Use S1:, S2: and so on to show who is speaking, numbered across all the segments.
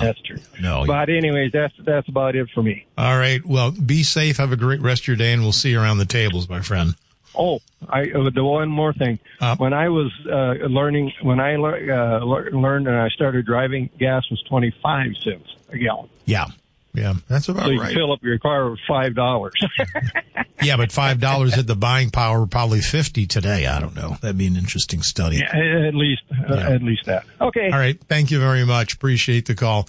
S1: That's true.
S2: No.
S1: But anyways, that's about it for me.
S2: All right. Well, be safe. Have a great rest of your day, and we'll see you around the tables, my friend.
S1: Oh, the one more thing. When I was learned and I started driving, gas was 25 cents a gallon.
S2: Yeah, that's about right.
S1: So you fill up your car with $5.
S2: Yeah, but $5 at the buying power, probably 50 today. I don't know. That'd be an interesting study.
S1: Yeah, at least that. Okay.
S2: All right. Thank you very much. Appreciate the call.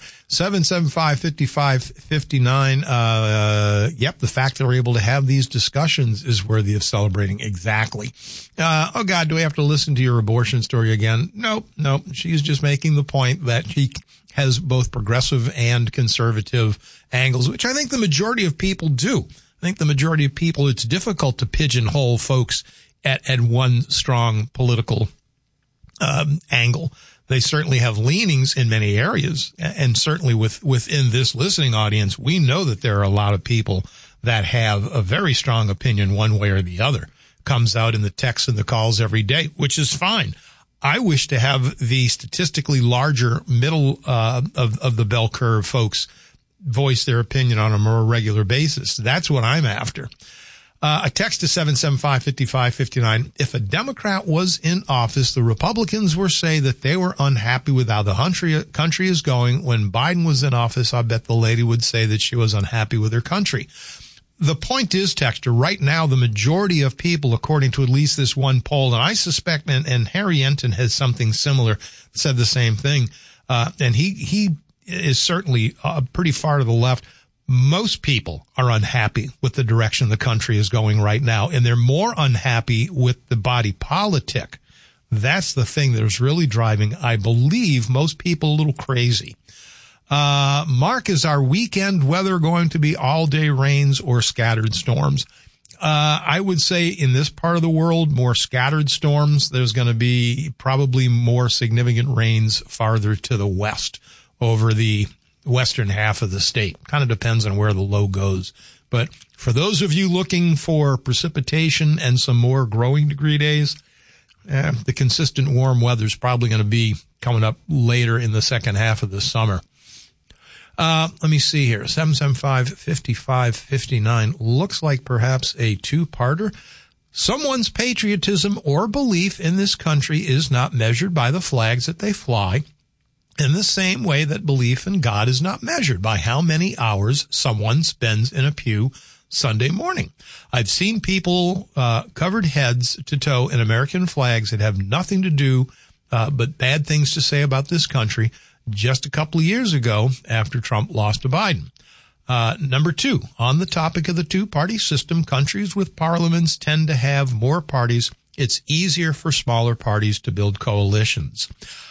S2: 775-5559. Yep. The fact that we're able to have these discussions is worthy of celebrating. Exactly. Oh God, do we have to listen to your abortion story again? Nope. She's just making the point that she has both progressive and conservative angles, which I think the majority of people do. I think the majority of people, it's difficult to pigeonhole folks at one strong political angle. They certainly have leanings in many areas, and certainly within this listening audience, we know that there are a lot of people that have a very strong opinion one way or the other. Comes out in the texts and the calls every day, which is fine. I wish to have the statistically larger middle of the bell curve folks voice their opinion on a more regular basis. That's what I'm after. A text to 775-5559. If a Democrat was in office, the Republicans were saying that they were unhappy with how the country is going. When Biden was in office, I bet the lady would say that she was unhappy with her country. The point is, Texter, right now, the majority of people, according to at least this one poll, and I suspect, and Harry Enton has something similar, said the same thing, and he is certainly pretty far to the left. Most people are unhappy with the direction the country is going right now, and they're more unhappy with the body politic. That's the thing that is really driving, I believe, most people a little crazy. Mark, is our weekend weather going to be all-day rains or scattered storms? I would say in this part of the world, more scattered storms. There's going to be probably more significant rains farther to the west, over the western half of the state. Kind of depends on where the low goes. But for those of you looking for precipitation and some more growing degree days, the consistent warm weather is probably going to be coming up later in the second half of the summer. Let me see here. 775-5559 looks like perhaps a two-parter. Someone's patriotism or belief in this country is not measured by the flags that they fly, in the same way that belief in God is not measured by how many hours someone spends in a pew Sunday morning. I've seen people covered heads to toe in American flags that have nothing to do but bad things to say about this country just a couple of years ago after Trump lost to Biden. Number two, on the topic of the two-party system, countries with parliaments tend to have more parties. It's easier for smaller parties to build coalitions.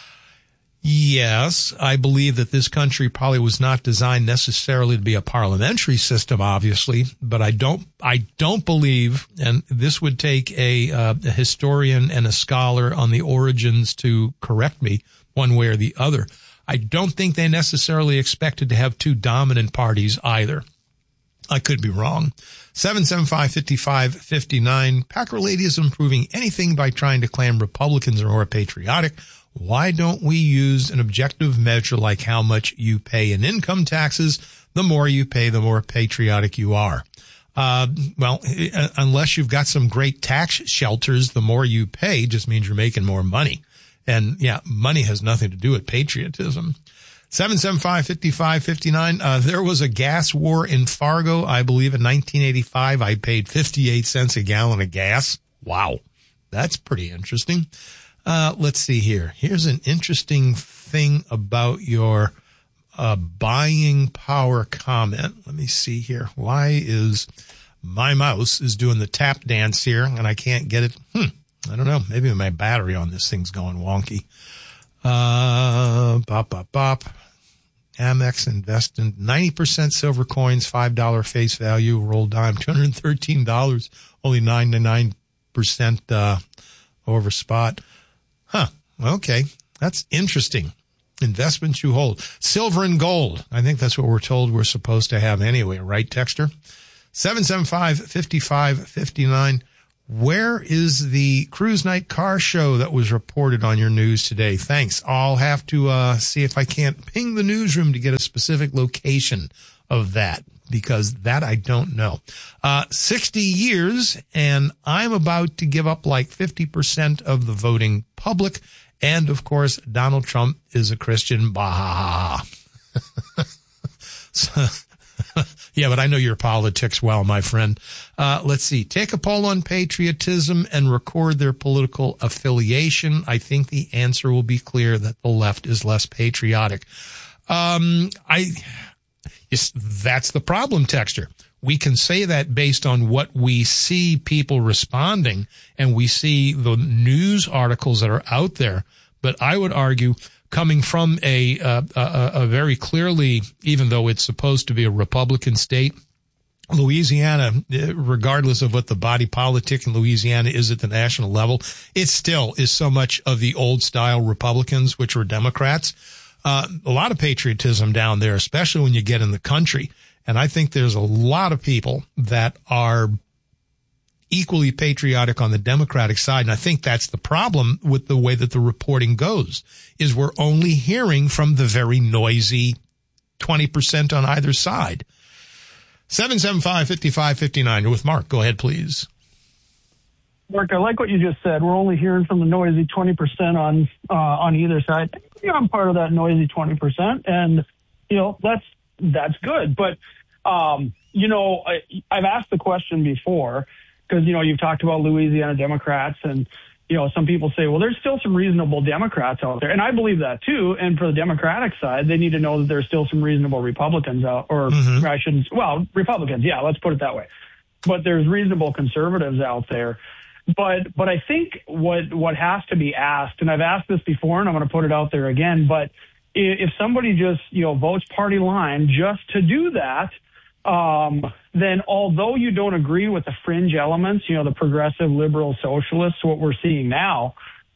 S2: Yes, I believe that this country probably was not designed necessarily to be a parliamentary system, obviously, but I don't believe, and this would take a historian and a scholar on the origins to correct me one way or the other. I don't think they necessarily expected to have two dominant parties either. I could be wrong. 775-5559. Packer Lady is improving anything by trying to claim Republicans are more patriotic. Why don't we use an objective measure like how much you pay in income taxes? The more you pay, the more patriotic you are. Well, unless you've got some great tax shelters, the more you pay just means you're making more money. And yeah, money has nothing to do with patriotism. 775-5559. There was a gas war in Fargo, I believe, in 1985. I paid 58 cents a gallon of gas. Wow. That's pretty interesting. Let's see here. Here's an interesting thing about your buying power comment. Let me see here. Why is my mouse is doing the tap dance here and I can't get it? I don't know. Maybe my battery on this thing's going wonky. Bop. Amex invest in 90% silver coins, $5 face value, roll dime, $213, only 99% over spot. Okay. That's interesting. Investments you hold. Silver and gold. I think that's what we're told we're supposed to have anyway, right, Texter? 775-5559. Where is the cruise night car show that was reported on your news today? Thanks. I'll have to see if I can't ping the newsroom to get a specific location of that, because that I don't know. 60 years, and I'm about to give up like 50% of the voting public. And, of course, Donald Trump is a Christian. Bah. So, yeah, but I know your politics well, my friend. Let's see. Take a poll on patriotism and record their political affiliation. I think the answer will be clear that the left is less patriotic. That's the problem, Texter. We can say that based on what we see people responding, and we see the news articles that are out there. But I would argue, coming from a very clearly, even though it's supposed to be a Republican state, Louisiana, regardless of what the body politic in Louisiana is at the national level, it still is so much of the old style Republicans, which were Democrats. A lot of patriotism down there, especially when you get in the country. And I think there's a lot of people that are equally patriotic on the Democratic side. And I think that's the problem with the way that the reporting goes, is we're only hearing from the very noisy 20% on either side. 775-5559. You're with Mark. Go ahead, please.
S3: Mark, I like what you just said. We're only hearing from the noisy 20% on either side. You know, I'm part of that noisy 20%, and you know that's good. But you know, I've asked the question before, because you know you've talked about Louisiana Democrats, and you know some people say, well, there's still some reasonable Democrats out there, and I believe that too. And for the Democratic side, they need to know that there's still some reasonable Republicans out, or I shouldn't. Well, Republicans, yeah, let's put it that way. But there's reasonable conservatives out there. But I think what has to be asked, and I've asked this before, and I'm going to put it out there again, but if somebody just, you know, votes party line just to do that, then although you don't agree with the fringe elements, you know, the progressive liberal socialists, what we're seeing now,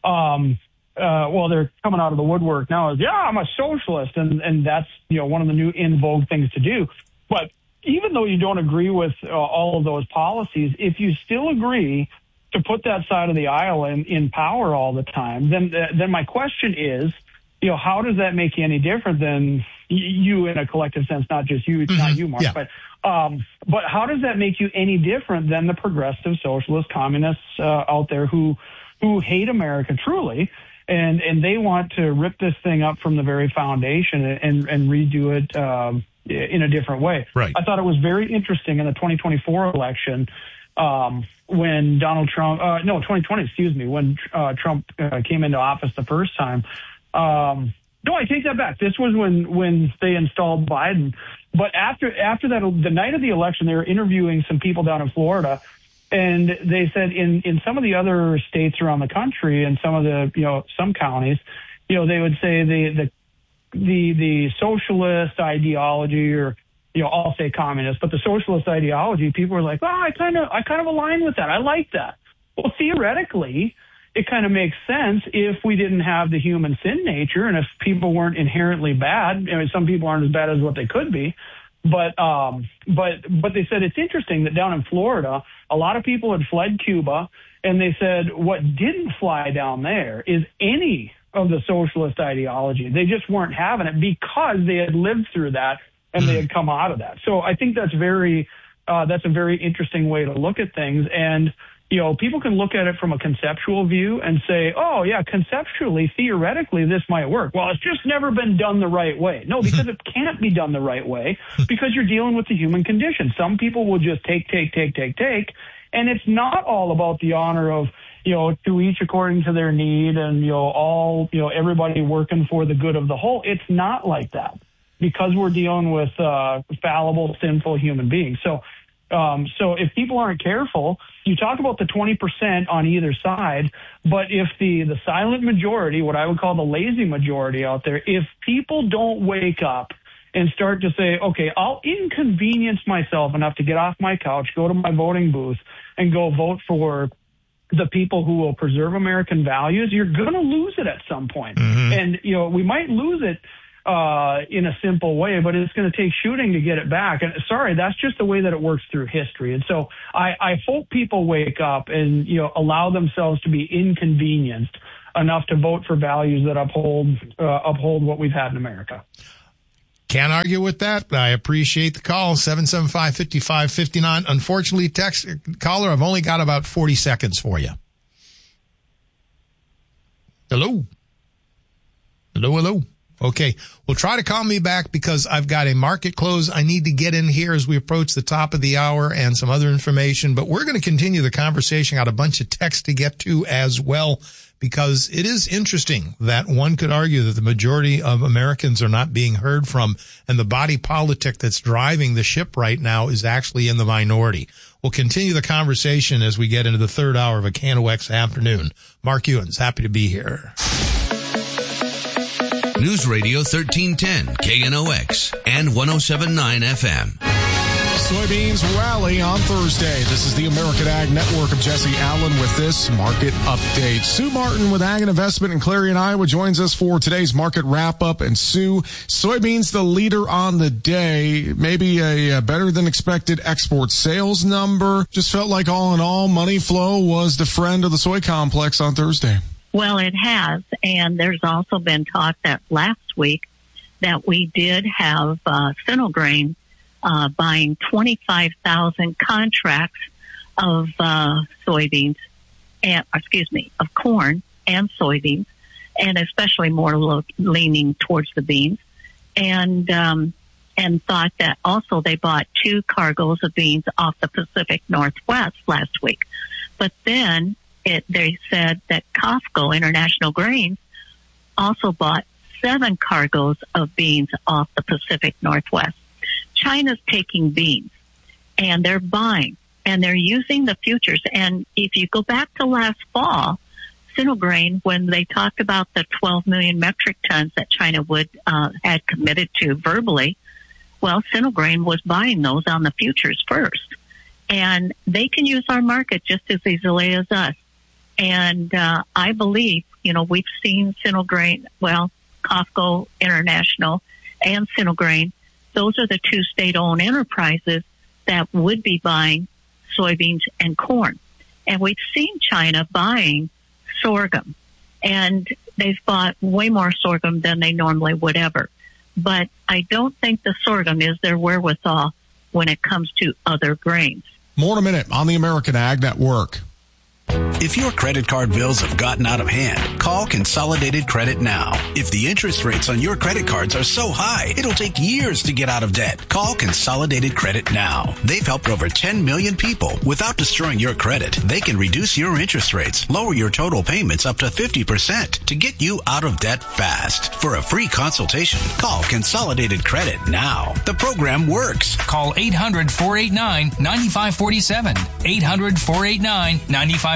S3: well, they're coming out of the woodwork now is, yeah, I'm a socialist, and that's, you know, one of the new in vogue things to do. But even though you don't agree with all of those policies, if you still agree to put that side of the aisle in power all the time, then my question is, you know, how does that make you any different than you in a collective sense, not just you, not you, Mark, but how does that make you any different than the progressive socialist communists out there who hate America truly, and they want to rip this thing up from the very foundation and redo it in a different way.
S2: Right.
S3: I thought it was very interesting in the 2024 election, when Donald Trump, 2020, excuse me, when Trump came into office the first time. No, I take that back. This was when they installed Biden. But after that, the night of the election, they were interviewing some people down in Florida, and they said in some of the other states around the country and some of the, you know, some counties, you know, they would say the socialist ideology, or, you know, I'll say communist, but the socialist ideology, people were like, oh, I kind of align with that. I like that. Well, theoretically, it kind of makes sense if we didn't have the human sin nature, and if people weren't inherently bad. I mean, some people aren't as bad as what they could be, but they said it's interesting that down in Florida, a lot of people had fled Cuba, and they said what didn't fly down there is any of the socialist ideology. They just weren't having it because they had lived through that and they had come out of that. So I think that's a very interesting way to look at things. And, you know, people can look at it from a conceptual view and say, oh, yeah, conceptually, theoretically, this might work. Well, it's just never been done the right way. No, because it can't be done the right way, because you're dealing with the human condition. Some people will just take. And it's not all about the honor of, you know, to each according to their need and, you know, all, you know, everybody working for the good of the whole. It's not like that, because we're dealing with fallible, sinful human beings. So if people aren't careful, you talk about the 20% on either side, but if the silent majority, what I would call the lazy majority out there, if people don't wake up and start to say, okay, I'll inconvenience myself enough to get off my couch, go to my voting booth, and go vote for the people who will preserve American values, you're going to lose it at some point. And, you know, we might lose it in a simple way, but it's going to take shooting to get it back. And sorry, that's just the way that it works through history. And so I hope people wake up and, allow themselves to be inconvenienced enough to vote for values that uphold what we've had in America.
S2: Can't argue with that. I appreciate the call. 775-5559. Unfortunately, caller, I've only got about 40 seconds for you. Hello. Okay. Well, try to call me back because I've got a market close I need to get in here as we approach the top of the hour and some other information. But we're going to continue the conversation. Got a bunch of text to get to as well, because it is interesting that one could argue that the majority of Americans are not being heard from, and the body politic that's driving the ship right now is actually in the minority. We'll continue the conversation as we get into the third hour of a KNOX afternoon. Mark Ewens, happy to be here.
S4: News Radio 1310, KNOX, and 107.9 FM.
S5: Soybeans rally on Thursday. This is the American Ag Network of Jesse Allen with this market update. Sue Martin with Ag and Investment in Clarion, Iowa joins us for today's market wrap-up. And Sue, soybeans the leader on the day. Maybe a better than expected export sales number. Just felt like all in all, money flow was the friend of the soy complex on Thursday.
S6: Well, it has, and there's also been talk that last week that we did have Syngenta buying 25,000 contracts of soybeans, of corn and soybeans, and especially more leaning towards the beans, and thought that also they bought 2 cargoes of beans off the Pacific Northwest last week, but then they said that Costco International Grains also bought 7 cargoes of beans off the Pacific Northwest. China's taking beans, and they're buying, and they're using the futures. And if you go back to last fall, Syngenta, when they talked about the 12 million metric tons that China had committed to verbally, well, Syngenta was buying those on the futures first. And they can use our market just as easily as us. And I believe, we've seen Syngenta, Costco International and Syngenta. Those are the 2 state-owned enterprises that would be buying soybeans and corn. And we've seen China buying sorghum, and they've bought way more sorghum than they normally would ever. But I don't think the sorghum is their wherewithal when it comes to other grains.
S5: More in a minute on the American Ag Network.
S7: If your credit card bills have gotten out of hand, call Consolidated Credit now. If the interest rates on your credit cards are so high, it'll take years to get out of debt. Call Consolidated Credit now. They've helped over 10 million people. Without destroying your credit, they can reduce your interest rates, lower your total payments up to 50% to get you out of debt fast. For a free consultation, call Consolidated Credit now. The program works.
S8: Call 800-489-9547. 800-489-9547.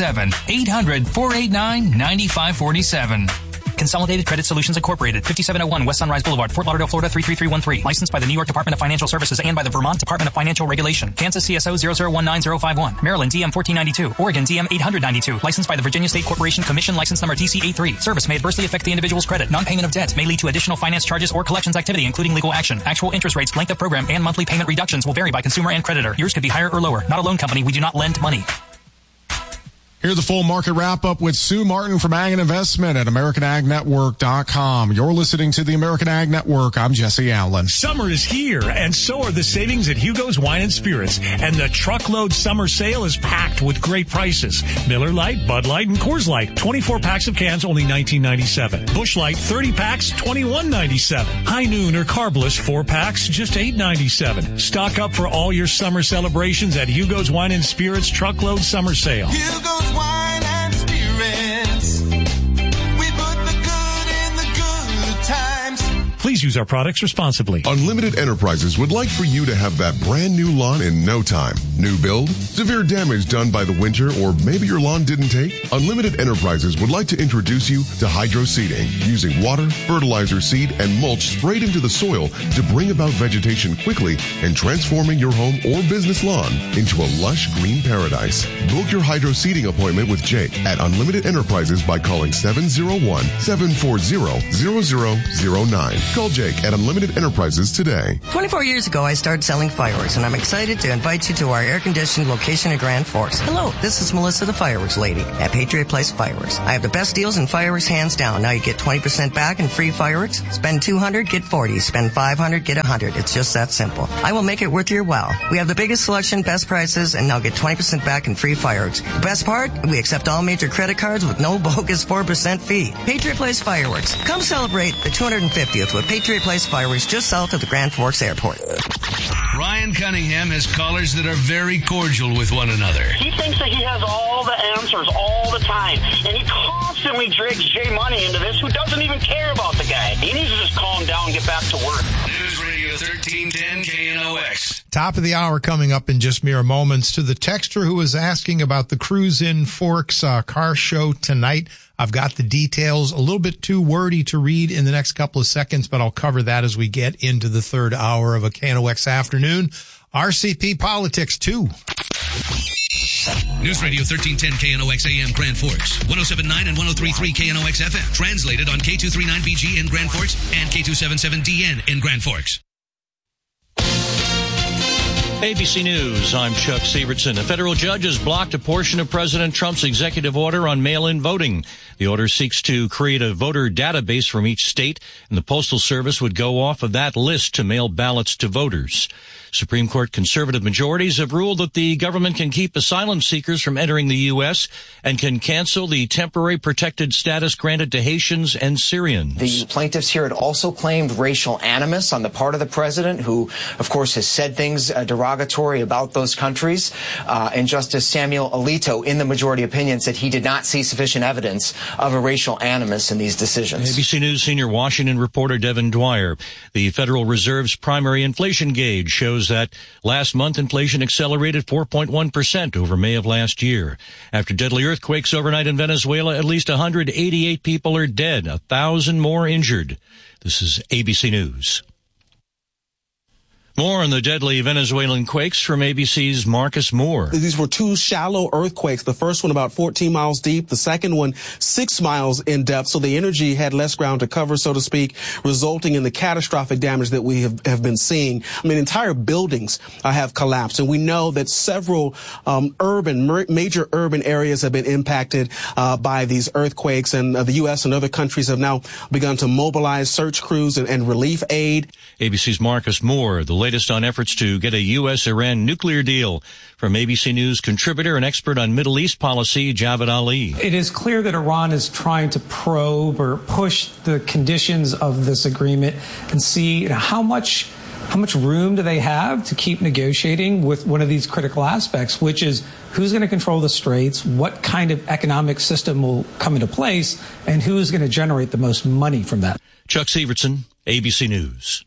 S8: 800-489-9547. Consolidated Credit Solutions Incorporated, 5701 West Sunrise Boulevard, Fort Lauderdale, Florida 33313. Licensed by the New York Department of Financial Services and by the Vermont Department of Financial Regulation. Kansas CSO 0019051. Maryland DM 1492. Oregon DM 892. Licensed by the Virginia State Corporation Commission, license number TC83. Service may adversely affect the individual's credit. Non-payment of debt may lead to additional finance charges or collections activity, including legal action. Actual interest rates, length of program, and monthly payment reductions will vary by consumer and creditor. Yours could be higher or lower. Not a loan company. We do not lend money.
S5: Here's the full market wrap-up with Sue Martin from Ag and Investment at AmericanAgNetwork.com. You're listening to the American Ag Network. I'm Jesse Allen.
S9: Summer is here, and so are the savings at Hugo's Wine and Spirits. And the truckload summer sale is packed with great prices. Miller Lite, Bud Light, and Coors Light. 24 packs of cans, only $19.97. Busch Light, 30 packs, $21.97. High Noon or Carbless, 4 packs, just $8.97. Stock up for all your summer celebrations at Hugo's Wine and Spirits Truckload Summer Sale.
S10: Hugo's Wine and Spirits. We put the good in the good times.
S9: Please Please use our products responsibly.
S11: Unlimited Enterprises would like for you to have that brand new lawn in no time. New build? Severe damage done by the winter, or maybe your lawn didn't take? Unlimited Enterprises would like to introduce you to hydro seeding, using water, fertilizer, seed, and mulch sprayed into the soil to bring about vegetation quickly and transforming your home or business lawn into a lush green paradise. Book your hydro seeding appointment with Jake at Unlimited Enterprises by calling 701-740-0009. Call Jake at Unlimited Enterprises today.
S12: 24 years ago, I started selling fireworks, and I'm excited to invite you to our air-conditioned location in Grand Forks. Hello, this is Melissa, the fireworks lady at Patriot Place Fireworks. I have the best deals in fireworks, hands down. Now you get 20% back in free fireworks. Spend $200, get $40. Spend $500, get $100. It's just that simple. I will make it worth your while. We have the biggest selection, best prices, and now get 20% back in free fireworks. The best part? We accept all major credit cards with no bogus 4% fee. Patriot Place Fireworks. Come celebrate the 250th with Patriot Place Fireworks just south of the Grand Forks Airport.
S4: Ryan Cunningham has callers that are very cordial with one another.
S13: He thinks that he has all the answers all the time, and he constantly drags Jay Money into this, who doesn't even care about the guy. He needs to just calm down and get back to work.
S4: News Radio 1310 KNOX.
S2: Top of the hour coming up in just mere moments. To the texter who was asking about the Cruise-In Forks car show tonight, I've got the details. A little bit too wordy to read in the next couple of seconds, but I'll cover that as we get into the third hour of a KNOX afternoon. RCP Politics 2.
S4: News Radio 1310 KNOX AM Grand Forks, 107.9 and 103.3 KNOX FM. Translated on K239BG in Grand Forks and K277DN in Grand Forks.
S14: ABC News, I'm Chuck Sievertson. A federal judge has blocked a portion of President Trump's executive order on mail-in voting. The order seeks to create a voter database from each state, and the Postal Service would go off of that list to mail ballots to voters. Supreme Court conservative majorities have ruled that the government can keep asylum seekers from entering the U.S. and can cancel the temporary protected status granted to Haitians and Syrians.
S15: The plaintiffs here had also claimed racial animus on the part of the president, who, of course, has said things derogatory about those countries. And Justice Samuel Alito, in the majority opinion, said he did not see sufficient evidence of a racial animus in these decisions.
S14: ABC News senior Washington reporter Devin Dwyer. The Federal Reserve's primary inflation gauge shows that last month inflation accelerated 4.1% over May of last year. After deadly earthquakes overnight in Venezuela, at least 188 people are dead, 1,000 more injured. This is ABC News. More on the deadly Venezuelan quakes from ABC's Marcus Moore.
S16: These were two shallow earthquakes. The first one about 14 miles deep. The second one 6 miles in depth. So the energy had less ground to cover, so to speak, resulting in the catastrophic damage that we have been seeing. I mean, entire buildings have collapsed. And we know that several major urban areas have been impacted by these earthquakes. And the U.S. and other countries have now begun to mobilize search crews and relief aid.
S14: ABC's Marcus Moore, the latest on efforts to get a U.S.-Iran nuclear deal. From ABC News contributor and expert on Middle East policy, Javad Ali.
S17: It is clear that Iran is trying to probe or push the conditions of this agreement and see how much room do they have to keep negotiating with one of these critical aspects, which is who's going to control the straits, what kind of economic system will come into place, and who is going to generate the most money from that.
S14: Chuck Sievertson, ABC News.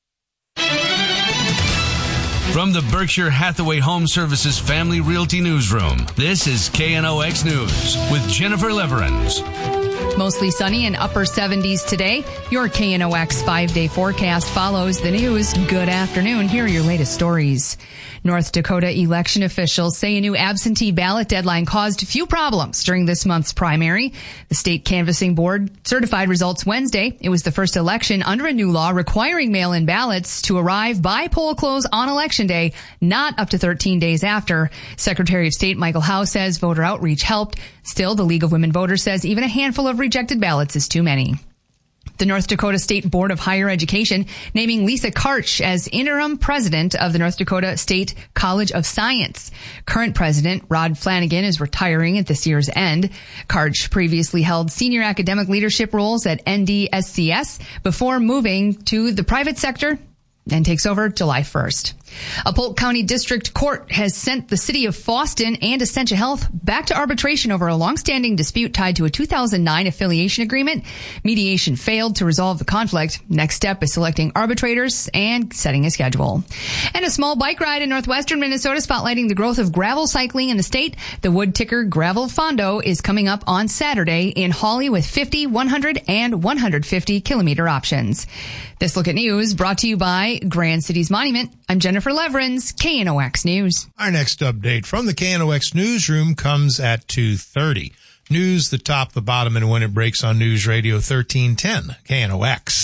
S4: From the Berkshire Hathaway Home Services Family Realty Newsroom, this is KNOX News with Jennifer Leverins.
S18: Mostly sunny and upper 70s today. Your KNOX 5-day forecast follows the news. Good afternoon. Here are your latest stories. North Dakota election officials say a new absentee ballot deadline caused few problems during this month's primary. The state canvassing board certified results Wednesday. It was the first election under a new law requiring mail-in ballots to arrive by poll close on election day, not up to 13 days after. Secretary of State Michael Howe says voter outreach helped. Still, the League of Women Voters says even a handful of rejected ballots is too many. The North Dakota State Board of Higher Education naming Lisa Karch as interim president of the North Dakota State College of Science. Current president Rod Flanagan is retiring at this year's end. Karch previously held senior academic leadership roles at NDSCS before moving to the private sector and takes over July 1st. A Polk County District Court has sent the city of Fosston and Essentia Health back to arbitration over a longstanding dispute tied to a 2009 affiliation agreement. Mediation failed to resolve the conflict. Next step is selecting arbitrators and setting a schedule. And a small bike ride in northwestern Minnesota spotlighting the growth of gravel cycling in the state. The Wood Ticker Gravel Fondo is coming up on Saturday in Hawley with 50, 100, and 150 kilometer options. This Look at News brought to you by Grand Cities Monument. I'm Jennifer Leverins, KNOX News.
S2: Our next update from the KNOX newsroom comes at 2:30. News, the top, the bottom, and when it breaks on News Radio 1310, KNOX.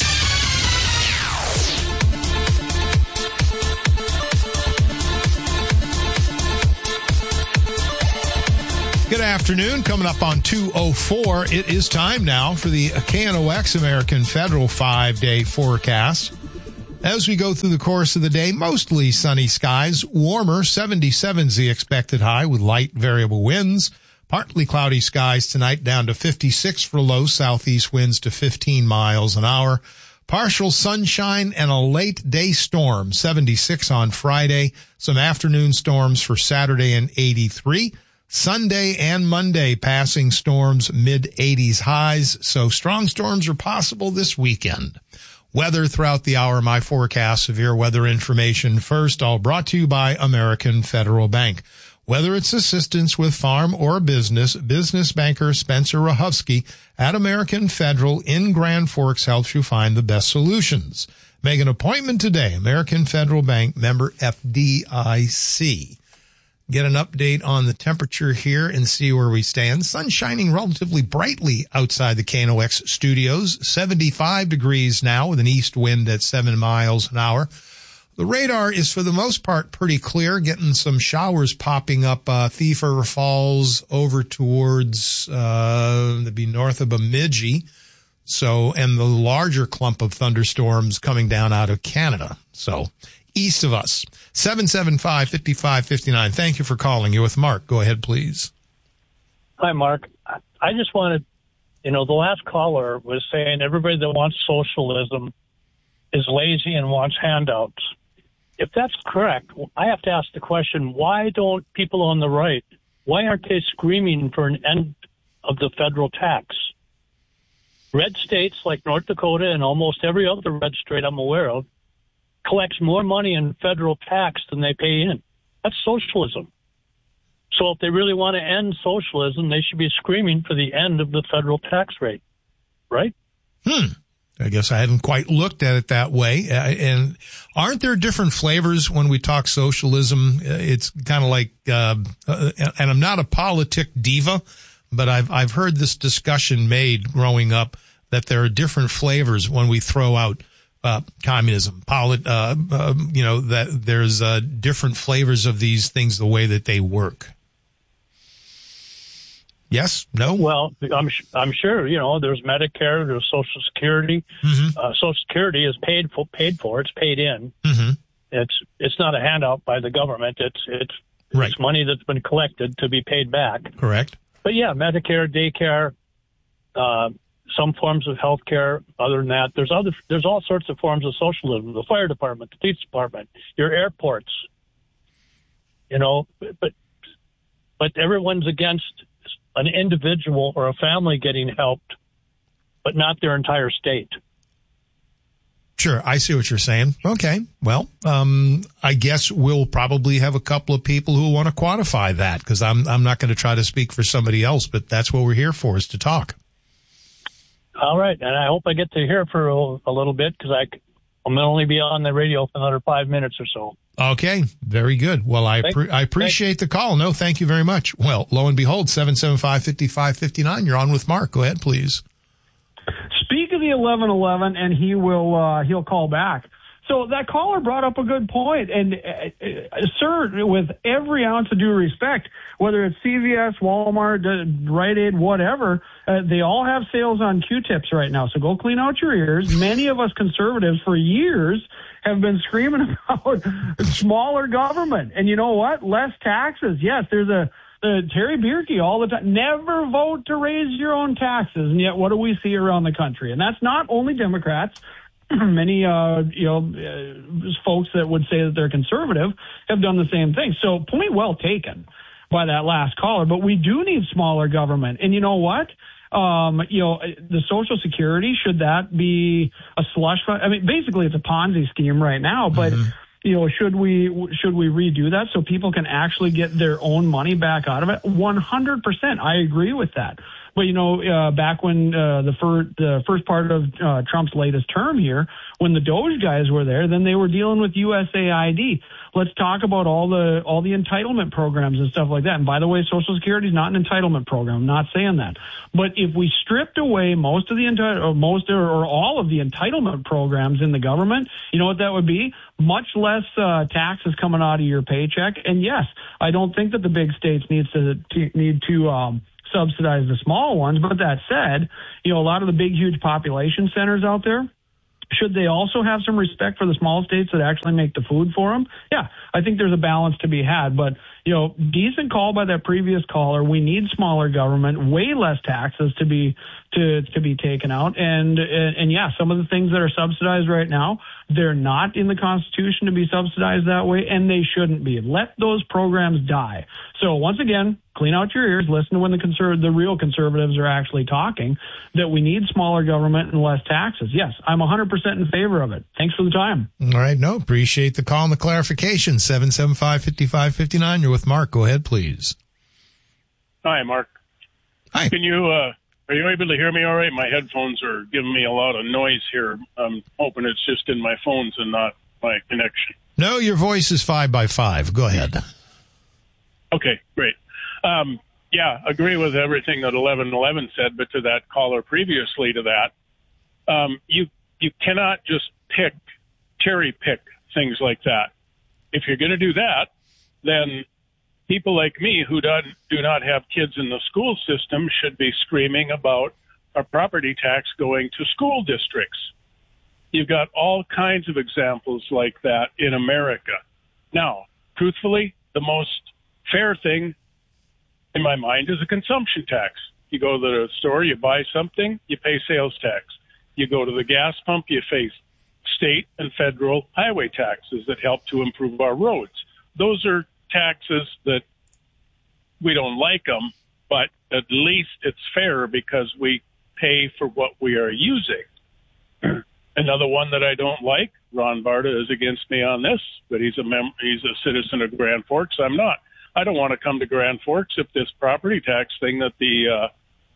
S2: Good afternoon. Coming up on 2:04, it is time now for the KNOX American Federal 5-day forecast. As we go through the course of the day, mostly sunny skies, warmer, 77 is the expected high with light variable winds. Partly cloudy skies tonight, down to 56 for low, southeast winds to 15 miles an hour. Partial sunshine and a late day storm, 76 on Friday. Some afternoon storms for Saturday and 83. Sunday and Monday, passing storms, mid-80s highs, so strong storms are possible this weekend. Weather throughout the hour, my forecast, severe weather information first, all brought to you by American Federal Bank. Whether it's assistance with farm or business, business banker Spencer Rahowski at American Federal in Grand Forks helps you find the best solutions. Make an appointment today, American Federal Bank, member FDIC. Get an update on the temperature here and see where we stand. Sun shining relatively brightly outside the KNOX studios. 75 degrees now with an east wind at 7 miles an hour. The radar is for the most part pretty clear, getting some showers popping up. Thief River Falls over towards, that'd be north of Bemidji. So, and the larger clump of thunderstorms coming down out of Canada. So, east of us. 775-5559. Thank you for calling. You're with Mark. Go ahead, please.
S19: Hi, Mark. I just wanted, the last caller was saying everybody that wants socialism is lazy and wants handouts. If that's correct, I have to ask the question, why don't people on the right, why aren't they screaming for an end of the federal tax? Red states like North Dakota and almost every other red state I'm aware of collects more money in federal tax than they pay in. That's socialism. So if they really want to end socialism, they should be screaming for the end of the federal tax rate, right?
S2: I guess I hadn't quite looked at it that way. And aren't there different flavors when we talk socialism? It's kind of like, and I'm not a politic diva, but I've heard this discussion made growing up that there are different flavors when we throw out communism, that there's different flavors of these things, the way that they work. Yes? No?
S19: Well, I'm sure, there's Medicare, there's Social Security. Mm-hmm. Social Security is paid for, it's paid in. Mm-hmm. It's not a handout by the government. It's money that's been collected to be paid back.
S2: Correct.
S19: But yeah, Medicare, daycare, some forms of health care. Other than that, there's all sorts of forms of socialism. The fire department, the police department, your airports. But everyone's against an individual or a family getting helped, but not their entire state.
S2: Sure, I see what you're saying. Okay, well, I guess we'll probably have a couple of people who want to quantify that, because I'm not going to try to speak for somebody else, but that's what we're here for, is to talk.
S19: All right, and I hope I get to hear for a little bit, because I'm going to only be on the radio for another 5 minutes or so.
S2: Okay, very good. Well, I appreciate the call. No, thank you very much. Well, lo and behold, 775-5559. You're on with Mark. Go ahead, please.
S3: Speak of the 1111, and he'll call back. So that caller brought up a good point, and sir, with every ounce of due respect, whether it's CVS, Walmart, Rite Aid, whatever, they all have sales on Q-tips right now. So go clean out your ears. Many of us conservatives for years have been screaming about smaller government, and you know what? Less taxes. Yes, there's a Terry Bierke all the time. Never vote to raise your own taxes, and yet what do we see around the country? And that's not only Democrats. many folks that would say that they're conservative have done the same thing. So point well taken by that last caller, but we do need smaller government. And you know what? The Social Security, should that be a slush fund? I mean, basically it's a Ponzi scheme right now, but should we redo that so people can actually get their own money back out of it? 100%. I agree with that. But, back when the first part of Trump's latest term here, when the Doge guys were there, then they were dealing with USAID. Let's talk about all the entitlement programs and stuff like that. And by the way, Social Security is not an entitlement program. I'm not saying that. But if we stripped away most of the all of the entitlement programs in the government, you know what that would be? Much less taxes coming out of your paycheck. And yes, I don't think that the big states need to subsidize the small ones. But that said, a lot of the big, huge population centers out there, should they also have some respect for the small states that actually make the food for them? Yeah, I think there's a balance to be had. But, decent call by that previous caller. We need smaller government, way less taxes to be taken out. And yeah, some of the things that are subsidized right now, they're not in the Constitution to be subsidized that way, and they shouldn't be. Let those programs die. So once again, clean out your ears, listen to when the real conservatives are actually talking, that we need smaller government and less taxes. Yes, I'm 100% in favor of it. Thanks for the time.
S2: All right. No, appreciate the call and the clarification. 775-5559. You're with Mark. Go ahead, please.
S20: Hi, Mark.
S2: Hi.
S20: Can you, are you able to hear me all right? My headphones are giving me a lot of noise here. I'm hoping it's just in my phones and not my connection.
S2: No, your voice is 5x5. Go ahead.
S20: Okay, great. Agree with everything that 1111 said, but to that caller previously to that, you cannot just cherry pick things like that. If you're going to do that, then people like me who do not have kids in the school system should be screaming about a property tax going to school districts. You've got all kinds of examples like that in America. Now, truthfully, the most fair thing in my mind is a consumption tax. You go to the store, you buy something, you pay sales tax. You go to the gas pump, you pay state and federal highway taxes that help to improve our roads. Those are taxes that we don't like them, but at least it's fair because we pay for what we are using. Another one that I don't like, Ron Barta is against me on this, but he's a citizen of Grand Forks. I'm not. I don't want to come to Grand Forks if this property tax thing that the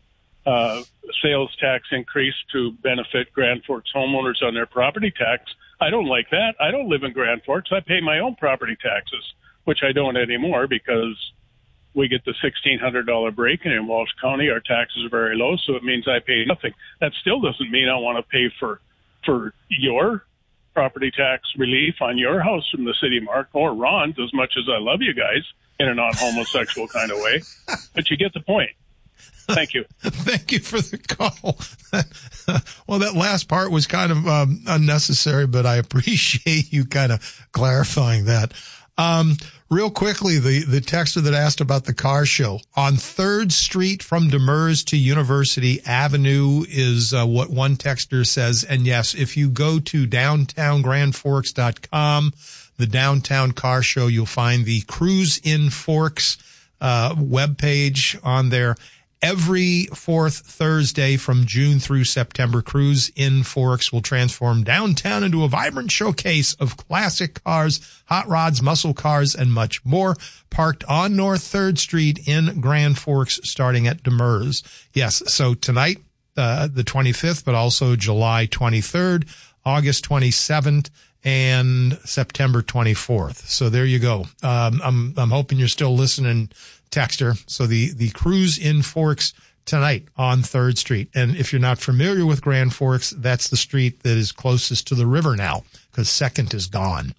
S20: sales tax increase to benefit Grand Forks homeowners on their property tax. I don't like that. I don't live in Grand Forks. I pay my own property taxes, which I don't anymore because we get the $1,600 break, and in Walsh County our taxes are very low, so it means I pay nothing. That still doesn't mean I want to pay for your property tax relief on your house from the city, Mark, or Ron's, as much as I love you guys in a non-homosexual kind of way. But you get the point. Thank you.
S2: Thank you for the call. Well, that last part was kind of unnecessary, but I appreciate you kind of clarifying that. Real quickly, the texter that asked about the car show on 3rd Street from Demers to University Avenue is what one texter says. And yes, if you go to downtowngrandforks.com, the downtown car show, you'll find the Cruise in Forks webpage on there. Every 4th Thursday from June through September, Cruise in Forks will transform downtown into a vibrant showcase of classic cars, hot rods, muscle cars, and much more, parked on North 3rd Street in Grand Forks, starting at Demers. Yes, so tonight, the 25th, but also July 23rd, August 27th, and September 24th. So there you go. I'm hoping you're still listening, texter. So the Cruise in Forks tonight on 3rd Street. And if you're not familiar with Grand Forks, that's the street that is closest to the river now, because 2nd is gone.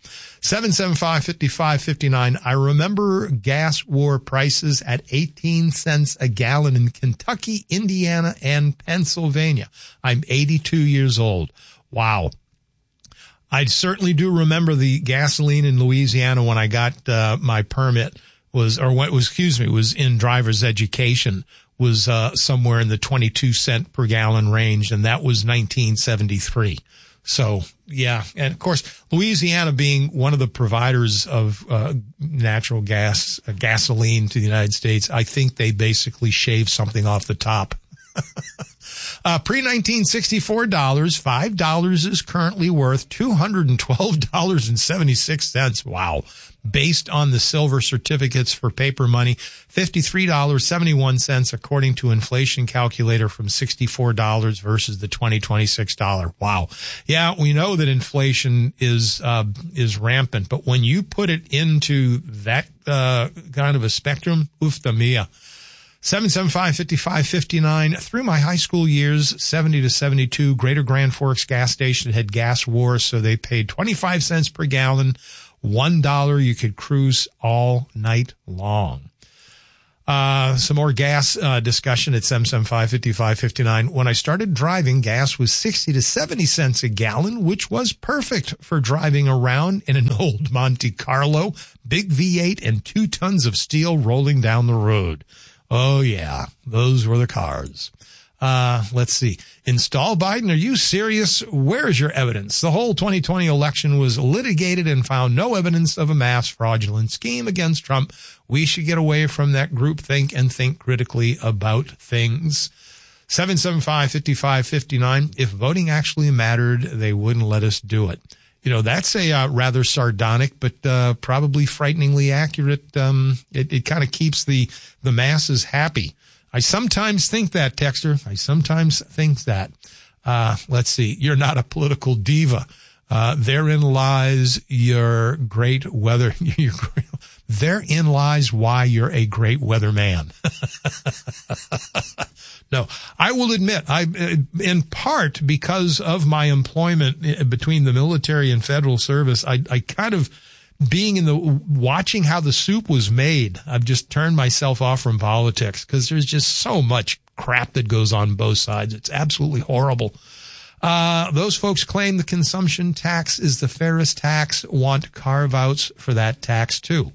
S2: 775-5559. I remember gas war prices at 18 cents a gallon in Kentucky, Indiana, and Pennsylvania. I'm 82 years old. Wow. I certainly do remember the gasoline in Louisiana when I got my permit was in driver's education, was somewhere in the 22 cent per gallon range, and that was 1973. So, yeah. And of course, Louisiana being one of the providers of natural gas, gasoline to the United States, I think they basically shaved something off the top. Pre-1964 $5 is currently worth $212.76. Wow. Based on the silver certificates for paper money, $53.71 according to inflation calculator from $64 versus the 2026 $. Wow. Yeah, we know that inflation is rampant, but when you put it into that kind of a spectrum, ufta mia. 775-5559. Through my high school years, 70 to 72, Greater Grand Forks gas station had gas wars, so they paid 25 cents per gallon, $1. You could cruise all night long. Some more gas discussion at 775-5559. When I started driving, gas was 60 to 70 cents a gallon, which was perfect for driving around in an old Monte Carlo, big V8, and 2 tons of steel rolling down the road. Oh, yeah, those were the cars. Let's see. Install Biden. Are you serious? Where is your evidence? The whole 2020 election was litigated and found no evidence of a mass fraudulent scheme against Trump. We should get away from that groupthink and think critically about things. 775-5559. If voting actually mattered, they wouldn't let us do it. You know, that's a rather sardonic, but probably frighteningly accurate. It kind of keeps the masses happy. I sometimes think that, Texter. I sometimes think that. Let's see. You're not a political diva. Therein lies your great weather. Therein lies why you're a great weatherman. No, I will admit, in part because of my employment between the military and federal service, I kind of watching how the soup was made, I've just turned myself off from politics because there's just so much crap that goes on both sides. It's absolutely horrible. Those folks claim the consumption tax is the fairest tax, want carve-outs for that tax too.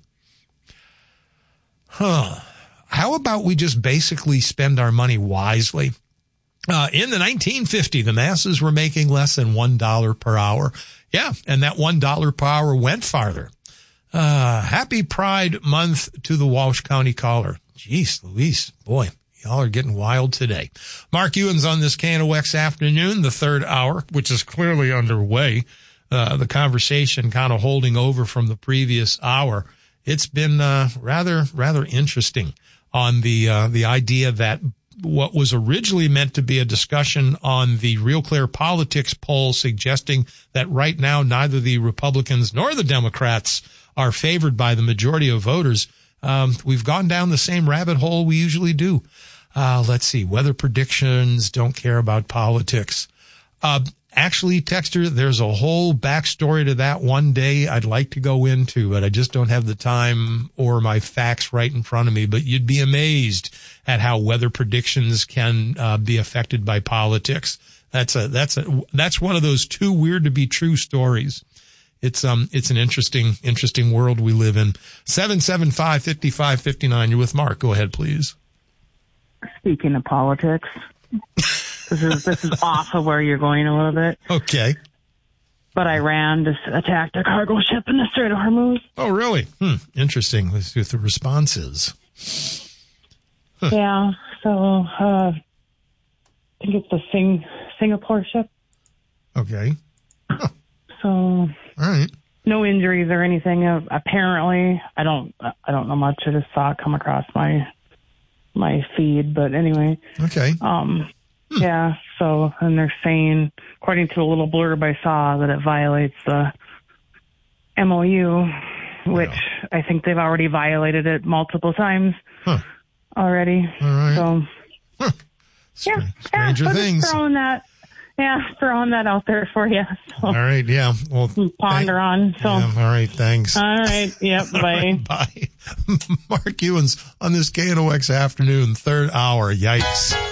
S2: How about we just basically spend our money wisely? In the 1950, the masses were making less than $1 per hour. Yeah, and that $1 per hour went farther. Happy Pride Month to the Walsh County Caller. Jeez Louise, boy, y'all are getting wild today. Mark Ewan's on this KNOX afternoon, the third hour, which is clearly underway. The conversation kind of holding over from the previous hour. It's been rather interesting on the idea that what was originally meant to be a discussion on the Real Clear Politics poll suggesting that right now neither the Republicans nor the Democrats are favored by the majority of voters. We've gone down the same rabbit hole we usually do. Let's see. Weather predictions, don't care about politics. Actually, Texter, there's a whole backstory to that one day I'd like to go into, but I just don't have the time or my facts right in front of me. But you'd be amazed at how weather predictions can be affected by politics. That's one of those too weird to be true stories. It's an interesting world we live in. 775-5559. You're with Mark. Go ahead, please.
S21: Speaking of politics. This is off of where you're going a little bit.
S2: Okay.
S21: But Iran just attacked a cargo ship in the Strait of Hormuz.
S2: Oh, really? Interesting. Let's see what the response is.
S21: Huh. Yeah. So I think it's the Singapore ship.
S2: Okay.
S21: Huh. So. All
S2: right.
S21: No injuries or anything. Apparently, I don't know much. I just saw it come across my feed. But anyway.
S2: Okay.
S21: Yeah, so, and they're saying, according to a little blurb I saw, that it violates the MOU, which I think they've already violated it multiple times already.
S2: All right.
S21: So,
S2: stranger things.
S21: Throwing that out there for you. So.
S2: All right, yeah. Well,
S21: ponder on. So.
S2: Yeah, all right, thanks.
S21: All right, yep, bye.
S2: Right, bye. Mark Ewan's on this KNOX afternoon, third hour. Yikes.